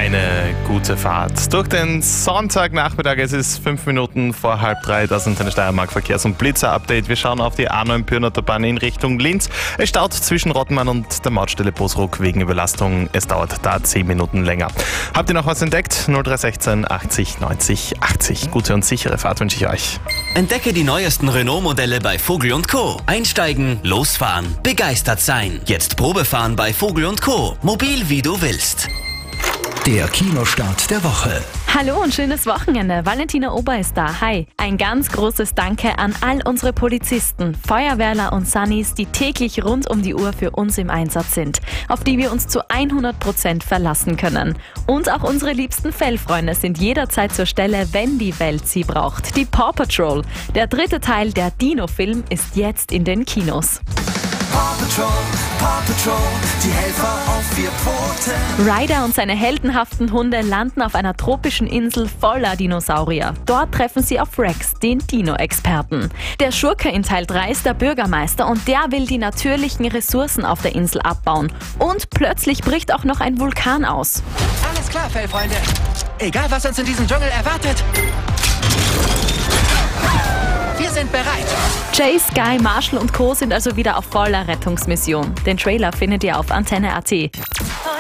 Eine gute Fahrt durch den Sonntagnachmittag. Es ist 5 Minuten vor 2:30. Das ist eine Steiermark Verkehrs- und Blitzer-Update. Wir schauen auf die A9 Pyrnerbahn in Richtung Linz. Es staut zwischen Rottenmann und der Mautstelle Bosruck wegen Überlastung. Es dauert da 10 Minuten länger. Habt ihr noch was entdeckt? 0316 80 90 80. Gute und sichere Fahrt wünsche ich euch. Entdecke die neuesten Renault-Modelle bei Vogel & Co. Einsteigen, losfahren, begeistert sein. Jetzt Probefahren bei Vogel & Co. Mobil wie du willst. Der Kinostart der Woche. Hallo und schönes Wochenende. Valentina Ober ist da. Hi. Ein ganz großes Danke an all unsere Polizisten, Feuerwehrler und Sunnies, die täglich rund um die Uhr für uns im Einsatz sind, auf die wir uns zu 100% verlassen können. Und auch unsere liebsten Fellfreunde sind jederzeit zur Stelle, wenn die Welt sie braucht. Die Paw Patrol. Der 3. Teil, der Dino-Film, ist jetzt in den Kinos. Paw Patrol, die Helfer auf 4 Pfoten. Ryder und seine heldenhaften Hunde landen auf einer tropischen Insel voller Dinosaurier. Dort treffen sie auf Rex, den Dino-Experten. Der Schurke in Teil 3 ist der Bürgermeister und der will die natürlichen Ressourcen auf der Insel abbauen. Und plötzlich bricht auch noch ein Vulkan aus. Alles klar, Fellfreunde. Egal, was uns in diesem Dschungel erwartet. Wir sind bereit. Chase, Guy, Marshall und Co. sind also wieder auf voller Rettungsmission. Den Trailer findet ihr auf Antenne.at.